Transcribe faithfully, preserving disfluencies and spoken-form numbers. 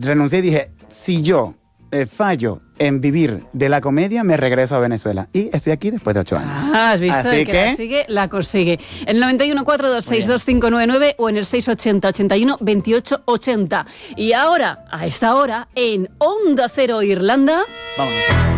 renuncié y dije, si yo eh, fallo en vivir de la comedia, me regreso a Venezuela. Y estoy aquí después de ocho años. Ah, has visto, Así el que, que la sigue, la consigue. El noventa y uno, cuatro dos seis, dos cinco nueve nueve o en el seis ochenta, ochenta y uno, veintiocho ochenta. Y ahora, a esta hora, en Onda Cero Irlanda... vámonos.